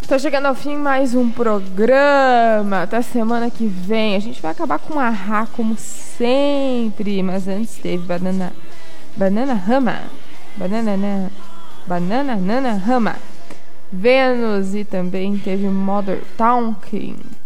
Tô chegando ao fim mais um programa. Até semana que vem. A gente vai acabar com a Rá como sempre. Mas antes teve Banana Rama. Banana Rama. Vênus e também teve Mother Talking.